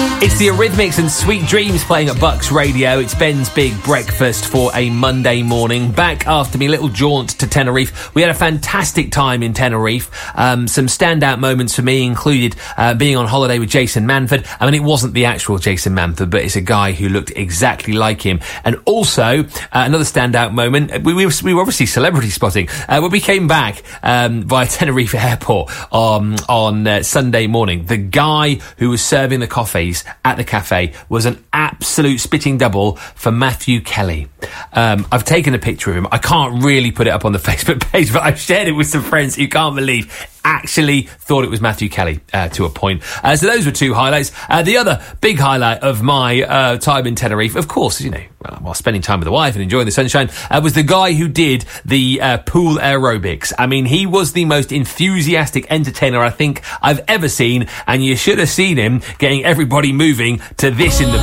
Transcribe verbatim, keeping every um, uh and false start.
It's the Eurythmics and Sweet Dreams playing at Bucks Radio. It's Ben's Big Breakfast for a Monday morning. Back after my little jaunt to Tenerife. We had a fantastic time in Tenerife. Um, some standout moments for me included uh, being on holiday with Jason Manford. I mean, it wasn't the actual Jason Manford, but it's a guy who looked exactly like him. And also, uh, another standout moment, we, we, were, we were obviously celebrity spotting. Uh, when we came back um, via Tenerife Airport um, on uh, Sunday morning, the guy who was serving the coffees at the cafe was an absolute spitting double for Matthew Kelly. Um, I've taken a picture of him. I can't really put it up on the Facebook page, but I've shared it with some friends who can't believe actually thought it was Matthew Kelly uh, to a point. Uh, so those were two highlights. Uh, the other big highlight of my uh, time in Tenerife, of course, you know, while spending time with the wife and enjoying the sunshine, uh, was the guy who did the uh, pool aerobics. I mean, he was the most enthusiastic entertainer I think I've ever seen, and you should have seen him getting everybody moving to this in the